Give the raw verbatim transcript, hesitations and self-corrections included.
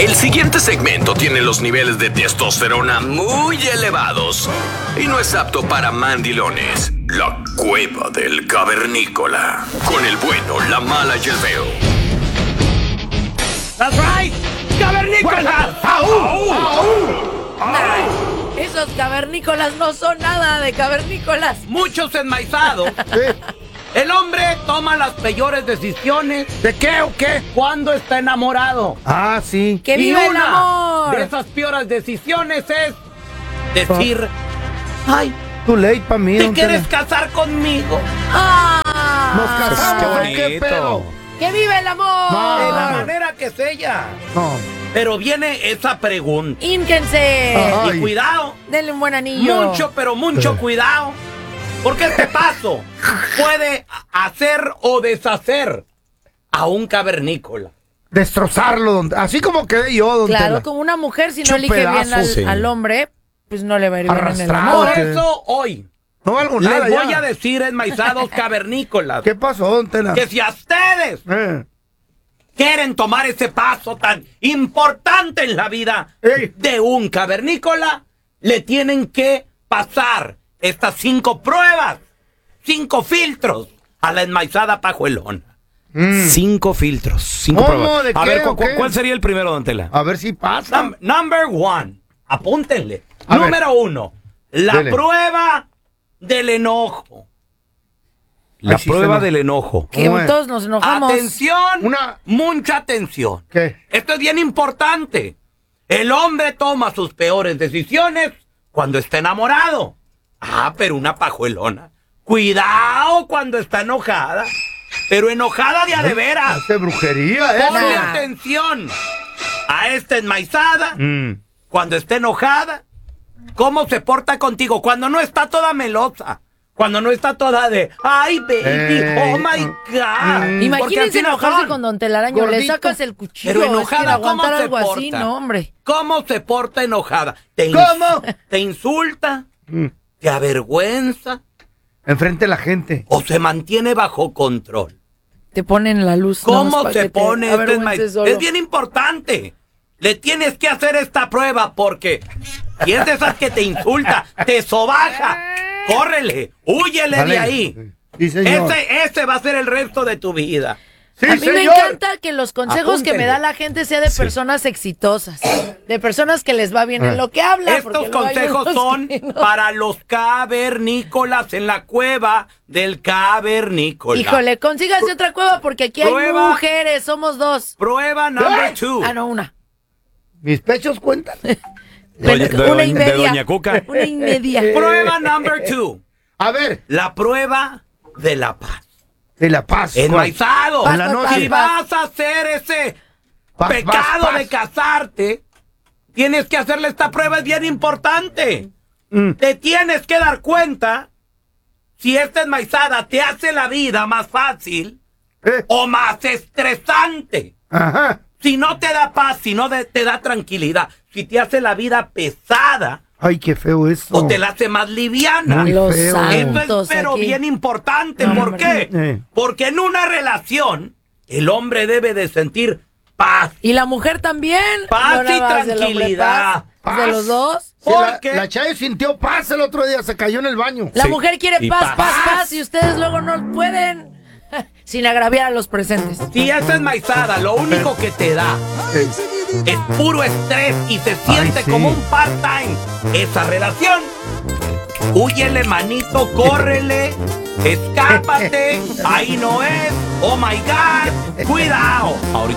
El siguiente segmento tiene los niveles de testosterona muy elevados y no es apto para mandilones. La cueva del cavernícola. Con el bueno, la mala y el feo. That's right, cavernícolas. Nah, esos cavernícolas no son nada de cavernícolas. Muchos enmaizados. El hombre toma las peores decisiones. ¿De qué o qué? Cuando está enamorado. Ah, sí. ¡Que Y viva el una amor! de esas peores decisiones es decir, ay, Too late para mí, ¿te don quieres Tela. casar conmigo? ¡Ah! Nos casamos, Qué ¿qué bonito. pedo? ¡Que viva el amor! No. De la manera que sea. No. Pero viene esa pregunta. ¡Ínquense! Ajá. Y Ay. cuidado, Denle un buen anillo. mucho, pero mucho cuidado. Porque este paso puede hacer o deshacer a un cavernícola. Destrozarlo, don- así como quedé yo, don Claro, Tela. como una mujer, si Hecho no elige bien pedazo, al, sí. al hombre, pues no le va a ir bien en el Arrastrado. amor. Por que- eso hoy No valgo nada les voy ya. a decir, enmaizados cavernícolas, ¿Qué pasó, don Tela? que si a ustedes Eh. quieren tomar ese paso tan importante en la vida Ey. de un cavernícola, le tienen que pasar estas cinco pruebas, cinco filtros a la enmaizada pajuelona. Mm. Cinco filtros, cinco ¿Cómo? pruebas. ¿De A qué ver, o ¿cu- cu- qué? ¿cuál sería el primero, don Tela? A ver si pasa. Num- number one, apúntenle. A ver. Número uno, la Dele. prueba del enojo. La Ay, sí, prueba se me- del enojo. Que Bueno. todos nos enojamos. Atención, Una- mucha atención. ¿Qué? Esto es bien importante. El hombre toma sus peores decisiones cuando está enamorado. Ah, pero una pajuelona. Cuidado cuando está enojada. Pero enojada de a de veras. Hace brujería, ¿eh? Ponle Nah. atención a esta enmaizada Mm. cuando está enojada. ¿Cómo se porta contigo? Cuando no está toda melosa. Cuando no está toda de, ay, baby, Ey, oh my mm, God. mm. Porque Imagínense así no enojarse son. con Don Telaraño. Le Gordito. sacas el cuchillo. Pero es que enojada, ¿cómo aguantar se algo porta? así, no, hombre. ¿Cómo se porta enojada? ¿Te ins- ¿Cómo? ¿Te insulta? Mm. ¿Te avergüenza? Enfrente de la gente. ¿O se mantiene bajo control? Te ponen la luz. ¿Cómo nomás para se que te pone este avergüences enma- solo. Es bien importante. Le tienes que hacer esta prueba porque si es de esas que te insulta, te sobaja, córrele, húyele Dale. de ahí. Sí, señor. Ese, ese va a ser el resto de tu vida. Sí, A mí me señor. encanta que los consejos que me Apúntenle. da la gente sea de personas exitosas, de personas que les va bien en lo que hablan. Estos porque luego hay consejos unos son que no. para los cavernícolas en la cueva del cavernícola. Híjole, consígase otra cueva porque aquí hay Prueba. mujeres, somos dos. Prueba number two. Ah, no, una. Mis pechos cuentan. Doña- Pero una y de- de media. Doña Cuca. Una y media. Prueba number two. A ver, La prueba de la paz. de la paz. Enmaizado. En la noche. Si vas a hacer ese Paz, pecado paz, paz. de casarte, tienes que hacerle esta prueba, es bien importante. Mm. Te tienes que dar cuenta si esta enmaizada te hace la vida más fácil Eh, o más estresante. Ajá. Si no te da paz, si no de- te da tranquilidad, si te hace la vida pesada Ay, qué feo eso. o te la hace más liviana. Muy Los feo. Esto es santos pero aquí. bien importante. No, ¿Por hombre. qué? Eh. Porque en una relación el hombre debe de sentir paz. Y la mujer también. Paz No y nada más del hombre, tranquilidad. paz. De los dos. Sí, la, Porque- la Chayo sintió paz el otro día, se cayó en el baño. La Sí. mujer quiere Y paz, paz. paz, paz, y ustedes luego no pueden. Sin agraviar a los presentes. Si esa enmaizada lo único que te da Eh, es puro estrés y se siente sí. como un part-time esa relación, húyele, manito, córrele, escápate, ahí no es, oh my God, cuidado.